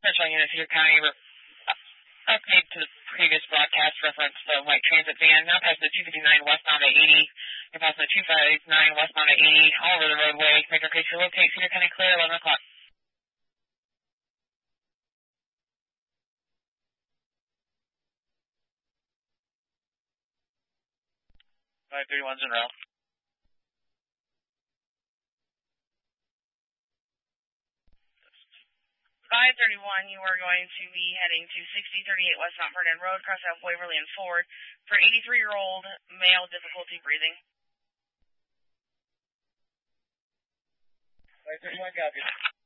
Central Unit, Cedar County, update to the previous broadcast reference the white transit van, now passing the 259 westbound at 80, you're passing the 259 westbound at 80, all over the roadway. Make our case to locate Cedar County clear, 11 o'clock. 531's in route. 531, you are going to be heading to 6038 West Mount Vernon Road, cross out Waverly and Ford for 83-year-old male, difficulty breathing. 531, copy.